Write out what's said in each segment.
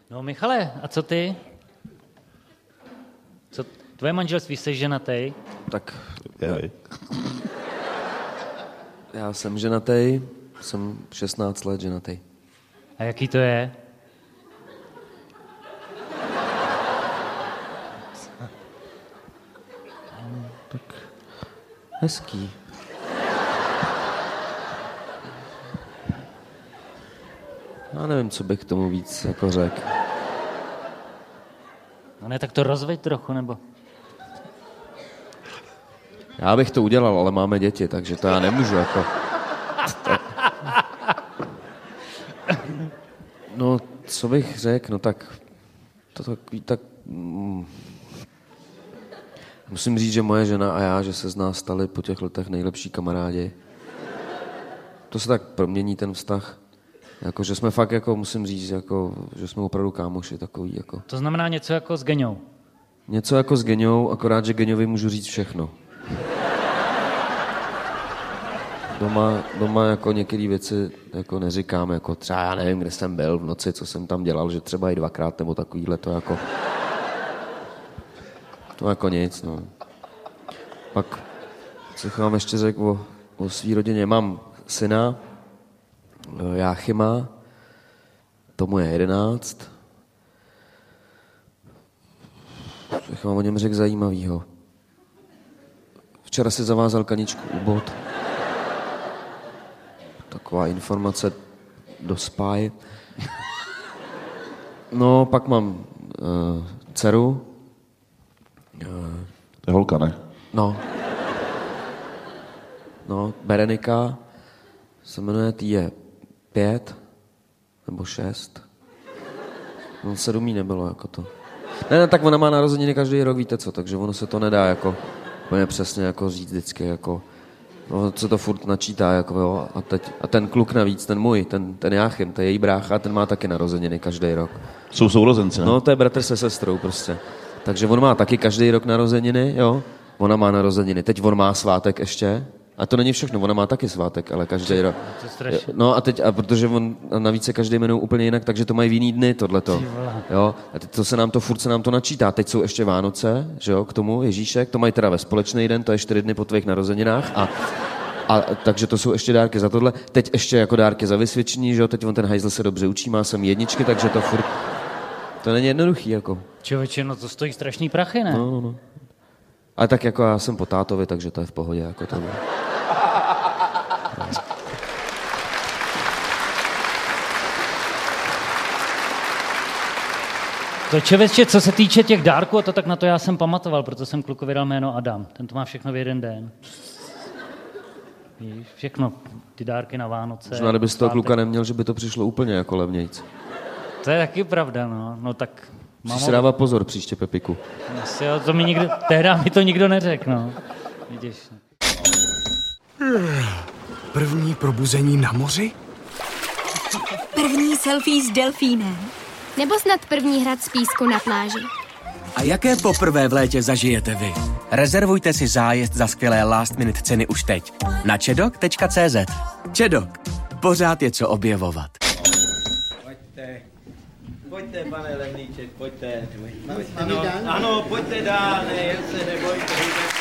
No Michale, a co ty? Co tvoje manželství, jsi ženatej? Tak já jsem ženatej, jsem 16 let ženatej. A jaký to je? Tak hezký. Já nevím, co bych k tomu víc jako řekl. No ne, tak to rozveď trochu, nebo? Já bych to udělal, ale máme děti, takže to já nemůžu jako... No, co bych řekl, no tak... To takový tak... Musím říct, že moje žena a já, že se z nás stali po těch letech nejlepší kamarádi. To se tak promění ten vztah. Jako, že jsme fakt, jako, musím říct, jako, že jsme opravdu kámoši takový. Jako. To znamená něco jako s Geňou. Něco jako s Geňou, akorát, že Geňovi můžu říct všechno. Doma jako některé věci jako neříkám, jako třeba já nevím, kde jsem byl v noci, co jsem tam dělal, že třeba i 2krát nebo takovýhle, to jako nic, no. Pak, co vám ještě řekl o svý rodině, mám syna, Jáchyma, tomu je 11. Co vám o něm řekl zajímavýho. Včera si zavázal kaničku u bod. Taková informace do spáje. No, pak mám dceru. To je holka, ne? No, Berenika se jmenuje, tý je 5 nebo 6. No, 7 jí nebylo, jako to. Ne, tak ona má narozeniny každý rok, víte co, takže ono se to nedá, jako, úplně přesně, jako říct vždycky, jako, no, co to furt načítá, jako, jo, a ten kluk navíc, ten můj, ten Jáchym, to je její brácha, ten má taky narozeniny každý rok. Jsou sourozenci, ne? No, to je bratr se sestrou, prostě. Takže on má taky každý rok narozeniny, jo, ona má narozeniny, teď on má svátek ještě. A to není všechno, ona má taky svátek, ale každý rok. No a teď, a protože on navíc se každý jmenuje úplně jinak, takže to mají v jiný dny, tohleto. Jo? A teď furt se nám to načítá. Teď jsou ještě Vánoce, že jo, k tomu Ježíšek, to mají teda ve společný den, to je 4 dny po tvých narozeninách a takže to jsou ještě dárky za tohle. Teď ještě jako dárky za vysvědčení, že jo, teď on ten hajzl se dobře učí, má sem 1, takže to furt, to není jednoduchý, jako. Člověče, no to stojí strašný prachy, ne? No. Ale tak jako já jsem po tátovi, takže to je v pohodě, jako to. To člověče, co se týče těch dárků, a to tak na to já jsem pamatoval, proto jsem klukovi dal jméno Adam. Ten to má všechno v jeden den. Víš, všechno, ty dárky na Vánoce. Možná, kdyby z toho kluka neměl, že by to přišlo úplně jako levnějc. To je taky pravda, no. No tak... Musíš si dávat pozor příště, Pepiku. Jo, to tehdy mi to nikdo neřekl, no. Vidíš. První probuzení na moři? První selfie s delfínem. Nebo snad první hrad z písku na pláži. A jaké poprvé v létě zažijete vy? Rezervujte si zájezd za skvělé last minute ceny už teď na čedok.cz. Čedok. Pořád je co objevovat. Pojďte, pane Lemlíček, pojďte. No, ano, pojďte dál, jen se nebojte.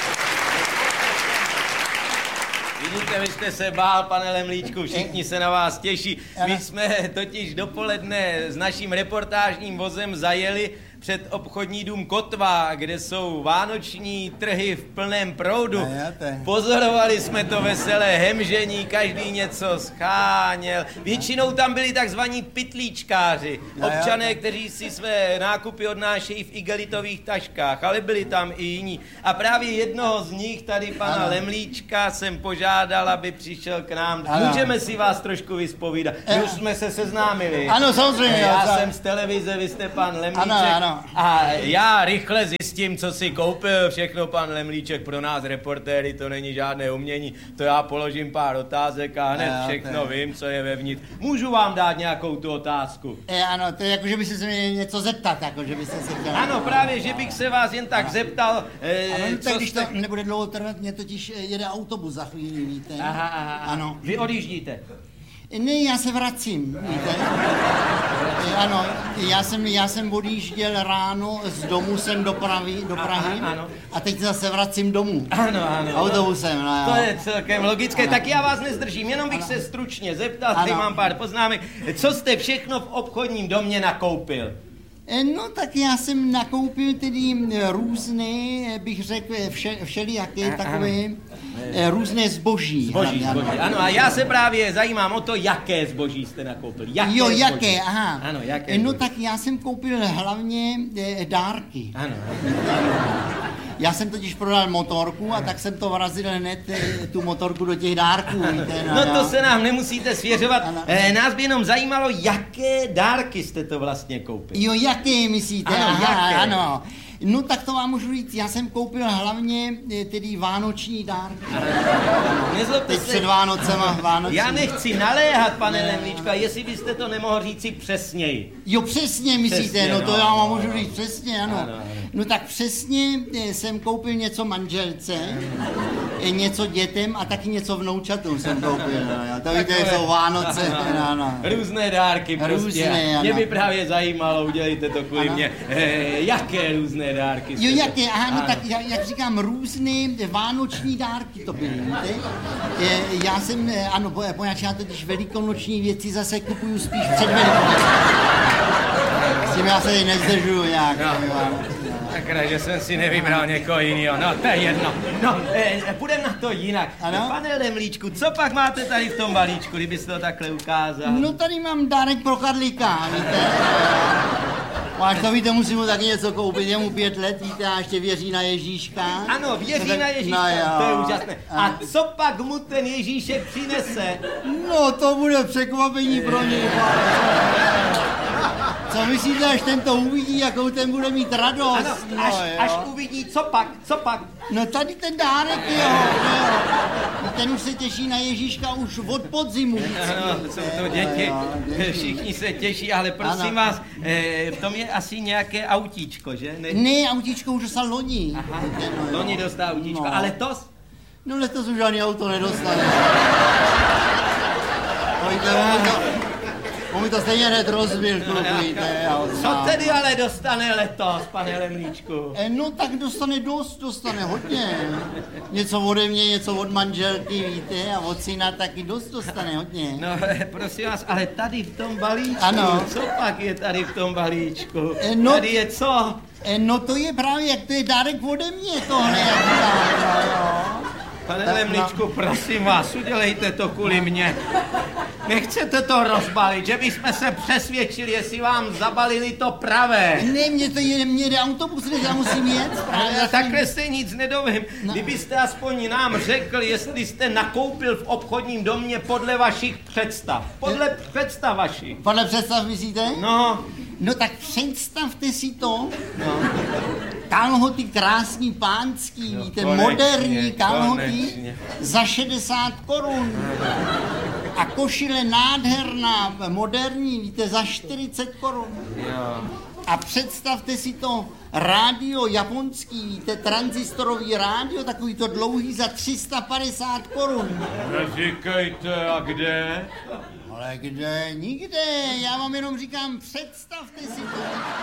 Vidíte, vy jste se bál, pane Lemlíčku, všichni se na vás těší. My jsme totiž dopoledne s naším reportážním vozem zajeli před obchodní dům Kotva, kde jsou vánoční trhy v plném proudu. Pozorovali jsme to veselé hemžení, každý něco scháněl. Většinou tam byli takzvaní pytlíčkáři, občané, kteří si své nákupy odnášejí v igelitových taškách, ale byli tam i jiní. A právě jednoho z nich, tady pana Lemlíčka, jsem požádal, aby přišel k nám. Můžeme si vás trošku vyspovídat. My už jsme se seznámili. Ano, samozřejmě. Já jsem z televize, vy jste pan Lemlíček. Ano. A já rychle zjistím, co si koupil všechno pan Lemlíček pro nás reportéry, to není žádné umění. To já položím pár otázek a hned všechno vím, co je vevnitř. Můžu vám dát nějakou tu otázku? Ano, to je jako, že byste se mě něco zeptat, jako, že byste se chtěl... Ano, právě, že bych se vás jen tak zeptal, tak když to nebude dlouho trvat, mě totiž jede autobus za chvíli, víte. Aha. Ano. Vy odjíždíte? Ne, já se vracím, víte. Ano, já jsem odjížděl ráno z domu sem do Prahy a teď zase vracím domů. Ano. Autobusem, no jo. To je celkem logické, ano. Tak já vás nezdržím, jenom bych se stručně zeptal, tady mám pár poznámek. Co jste všechno v obchodním domě nakoupil? No tak já jsem nakoupil tedy různé, bych řekl, všelijaké takové různé zboží. Zboží. Ano, a já se právě zajímám o to, jaké zboží jste nakoupil. Jaké, aha. Ano, jaké No zboží. tak já jsem koupil hlavně dárky. Ano. Já jsem totiž prodal motorku a tak jsem to vrazil hned tu motorku do těch dárků. Víte, no to se nám nemusíte svěřovat. Nás by jenom zajímalo, jaké dárky jste to vlastně koupil. Jo, jaké myslíte? Ano, jaké? Ano. No tak to vám můžu říct, já jsem koupil hlavně tedy vánoční dárky. Nezlobte teď před Vánocema vánoční. Já nechci naléhat, pane Lemlíčko, a jestli byste to nemohl říci přesněji. Jo, přesně myslíte, přesně, no to já vám můžu říct přesně, ano. No tak přesně jsem koupil něco manželce, něco dětem a taky něco vnoučatům jsem koupil. To víte, jsou Vánoce. Ano. Různé dárky prostě. Různé, mě by právě zajímalo, udělejte to kvůli mě. Jaké různé dárky? Jo, jaké? Aha, no tak jak říkám, různé vánoční dárky to byly, víte? Já jsem, ano, poněvadž já totiž velikonoční věci zase kupuju spíš před Velikonoční. S tím já se nezdržuju nějak. Sakra, že jsem si nevybral někoho jiného. No, to je jedno. No, půjdeme na to jinak. Ano? Pane Lemlíčku, co pak máte tady v tom balíčku, kdybyste to takhle ukázal? No tady mám dárek pro Karlíka, víte? Až to víte, musím mu taky něco koupit, je mu 5 let, víte, a ještě věří na Ježíška. Ano, věří na Ježíška, no, to je úžasné. A co pak mu ten Ježíšek přinese? No, to bude překvapení pro něj. Co myslíte, až ten to uvidí, jakou ten bude mít radost? Ano, až uvidí, co pak? No tady ten dárek, jo. Ten už se těší na Ježíška už od podzimu. Ano, jsou to děti, všichni se těší, ale prosím vás, v tom je asi nějaké autíčko, že? Ne, autíčko už dostal loni. Aha, loni dostal autíčko, a letos? No letos už žádný auto nedostane. On mi to stejně hned rozbil, víte. Co tedy ale dostane letos, pane Lemlíčku? No tak dostane hodně. Něco ode mě, něco od manželky, víte, a od syna taky dostane hodně. No, prosím vás, ale tady v tom balíčku, ano. Co pak je tady v tom balíčku? No, tady je co? No to je právě, jak to je dárek ode mě tohle, jak říkám, Pane Lemlíčku, prosím vás, udělejte to kvůli mně. Nechcete to rozbalit, že bychom se přesvědčili, jestli vám zabalili to pravé. Ne, mě jde autobus, já musím jet. Takhle se nic nedovím. No. Kdybyste aspoň nám řekl, jestli jste nakoupil v obchodním domě podle vašich představ. Podle představ vašich. Podle představ myslíte? No. No tak představte si to. No. Kalhoty krásný pánský, no, víte, konečně, moderní kalhoty za 60 korun. A košile nádherná, moderní, víte, za 40 korun. A představte si to rádio japonský, víte, transistorový rádio, takový to dlouhý za 350 korun. Neříkejte, a kde? Ale kde? Nikde. Já vám jenom říkám, představte si to.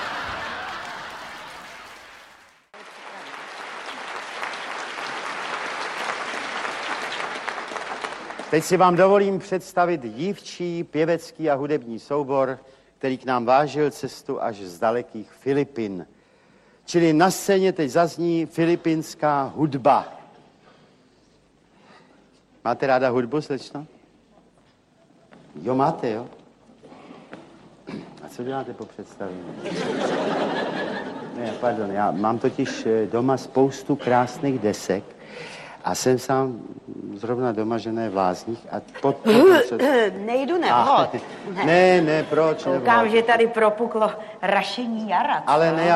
Teď si vám dovolím představit dívčí, pěvecký a hudební soubor, který k nám vážil cestu až z dalekých Filipin. Čili na scéně teď zazní filipinská hudba. Máte ráda hudbu, slečno? Jo, máte, jo? A co děláte po představení? Ne, pardon, já mám totiž doma spoustu krásných desek a jsem sám zrovna doma, že ne v Lázních a Nejdu nevhod. Ne, proč nevhod? Koukám, že tady propuklo rašení jara. Ale ne,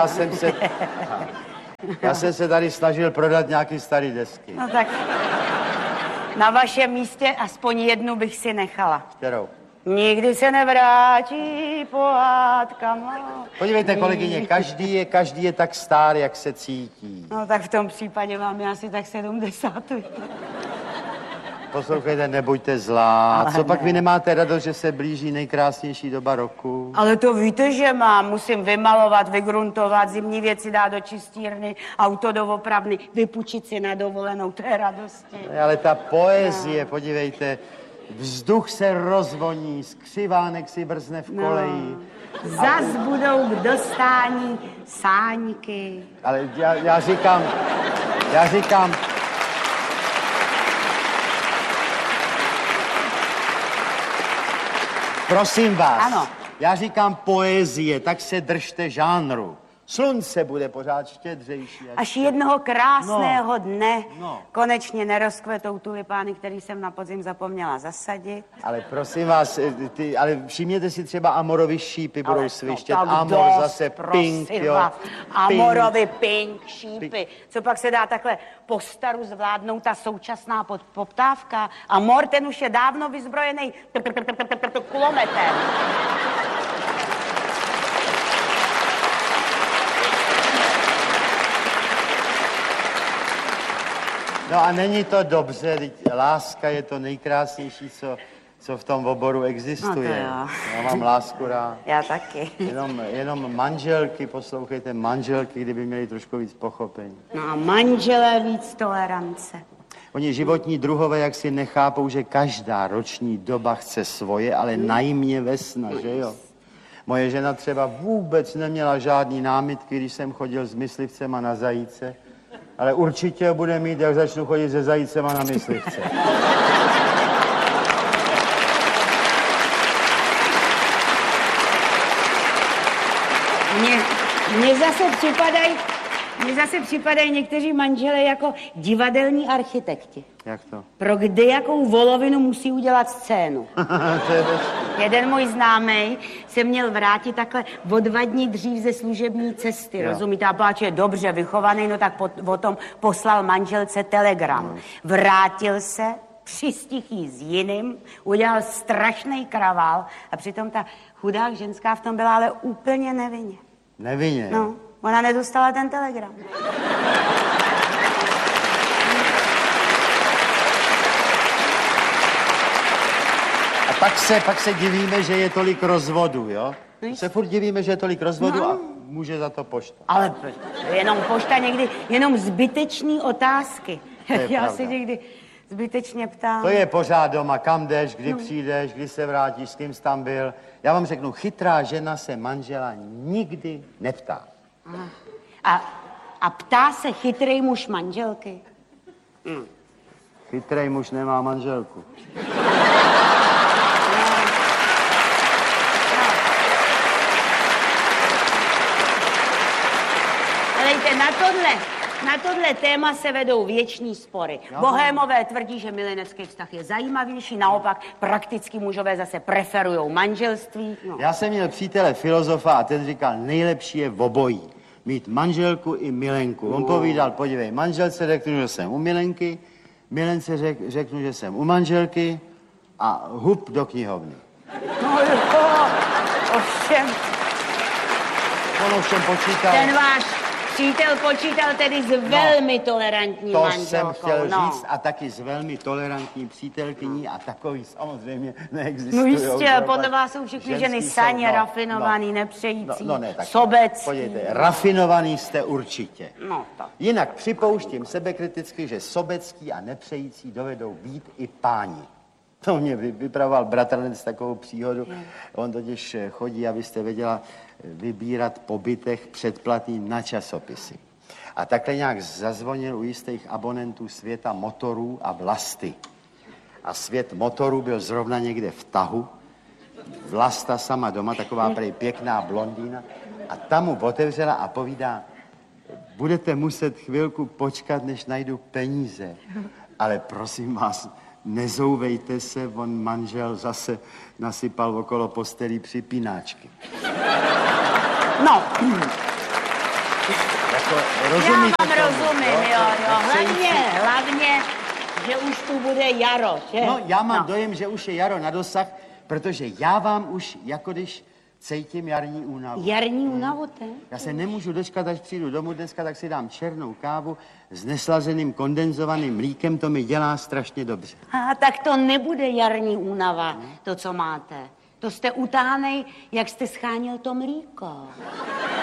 já jsem se tady snažil prodat nějaký starý desky. No tak na vašem místě aspoň jednu bych si nechala. Kterou? Nikdy se nevrátí pohádkama. Podívejte, kolegyně, každý je tak star, jak se cítí. No tak v tom případě mám já asi tak 70. poslouchejte, nebuďte zlá. Ale co pak vy nemáte radost, že se blíží nejkrásnější doba roku? Ale to víte, že mám. Musím vymalovat, vygruntovat, zimní věci dát do čistírny, auto do opravny, vypůjčit si na dovolenou, to je radosti. Ale ta poezie, podívejte, vzduch se rozvoní, skřivánek si brzne v koleji. Zas budou k dostání sáňky. Ale já říkám, prosím vás, ano. Já říkám poezie, tak se držte žánru. Slunce bude pořád štědřejší. Až jednoho krásného dne konečně nerozkvetou tulipány, který jsem na podzim zapomněla zasadit. Ale prosím vás, ale všimněte si třeba amorovy šípy budou svištět. Amor zase pink, jo. Amorovy pink šípy. Co pak se dá takhle po staru zvládnout ta současná poptávka? Amor, ten už je dávno vyzbrojený kulometem. No a není to dobře, láska je to nejkrásnější, co v tom oboru existuje. No já mám lásku rád. Já taky. Jenom manželky, poslouchejte, manželky, kdyby měli trošku víc pochopení. No a manželé víc tolerance. Oni životní druhové jak si nechápou, že každá roční doba chce svoje, ale najmě vesna, že jo? Moje žena třeba vůbec neměla žádný námitky, když jsem chodil s myslivcema na zajíce. Ale určitě bude mít, jak začnu chodit se zajícema na myslivce. Mně zase připadají někteří manželé jako divadelní architekti. Jak to? Pro kdejakou volovinu musí udělat scénu. Jeden můj známej se měl vrátit takhle o 2 dní dřív ze služební cesty, rozumíte? A páč je dobře vychovaný, no tak o tom poslal manželce telegram. Vrátil se, přistichý s jiným, udělal strašný kravál a přitom ta chudá ženská v tom byla ale úplně nevinně. Nevinně? No, ona nedostala ten telegram. Pak se divíme, že je tolik rozvodů, jo? Se furt divíme, že je tolik rozvodů a může za to pošta. Ale jenom pošta někdy, jenom zbytečný otázky. Já se někdy zbytečně ptám. To je pořád doma, kam jdeš, kdy přijdeš, kdy se vrátíš, s kým jsi tam byl. Já vám řeknu, chytrá žena se manžela nikdy neptá. A ptá se chytrý muž manželky? Chytrý muž nemá manželku. Helejte, na tohle téma se vedou věčný spory. Bohémové tvrdí, že milenecký vztah je zajímavější, naopak prakticky mužové zase preferujou manželství. No. Já jsem měl přítele filozofa a ten říkal, nejlepší je v obojí. Mít manželku i milenku. On povídal, podívej, manželce řeknu, že jsem u milenky, milence řeknu, že jsem u manželky a hup do knihovny. No jo, ovšem. On ovšem počítal. Ten váš přítel počítal tedy s velmi tolerantní manželkou. To jsem chtěl říct a taky s velmi tolerantní přítelkyní a takový samozřejmě neexistují. No jistě, podle vás jsou všechny ženy saně, rafinovaný, nepřející, sobecký. Podívejte, rafinovaný jste určitě. No tak. Jinak připouštím sebekriticky, že sobecký a nepřející dovedou být i páni. To mě vypravoval bratranec takovou příhodu. On totiž chodí, abyste věděla, vybírat po bytech předplatný na časopisy. A takhle nějak zazvonil u jistých abonentů světa motorů a Vlasty. A svět motorů byl zrovna někde v tahu. Vlasta sama doma, taková prej pěkná blondýna. A tam mu otevřela a povídá, budete muset chvilku počkat, než najdu peníze. Ale prosím vás, nezouvejte se, on manžel zase nasypal okolo postelí připínáčky. No. Jako, já vám rozumím, jo. Hlavně, že už tu bude jaro, že? No, já mám dojem, že už je jaro na dosah, protože já vám už, jako když cítím jarní únavu. Jarní únavu, te? Já se nemůžu dočkat, až přijdu domů dneska, tak si dám černou kávu s neslazeným kondenzovaným mlíkem, to mi dělá strašně dobře. Tak to nebude jarní únava, to, co máte. To jste utánej, jak jste schánil to mlíko.